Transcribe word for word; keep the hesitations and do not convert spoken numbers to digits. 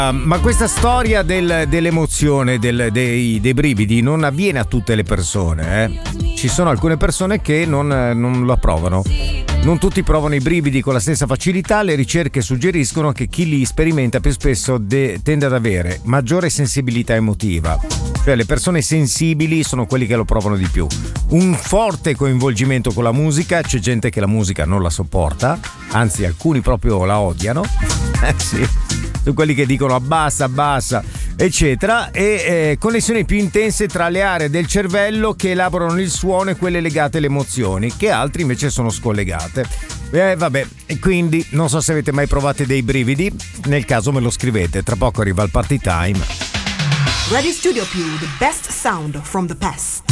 Uh, ma questa storia del, dell'emozione, del, dei, dei brividi non avviene a tutte le persone, eh? Ci sono alcune persone che non, non lo provano. Non tutti provano i brividi con la stessa facilità. Le ricerche suggeriscono che chi li sperimenta più spesso de- tende ad avere maggiore sensibilità emotiva. Cioè le persone sensibili sono quelli che lo provano di più. Un forte coinvolgimento con la musica, c'è gente che la musica non la sopporta, anzi alcuni proprio la odiano. Eh sì. Sono quelli che dicono abbassa, abbassa, eccetera, e eh, connessioni più intense tra le aree del cervello che elaborano il suono e quelle legate alle emozioni, che altri invece sono scollegate. Eh, vabbè, e quindi non so se avete mai provato dei brividi, nel caso me lo scrivete, tra poco arriva il party time. Radio Studio Più, the best sound from the past.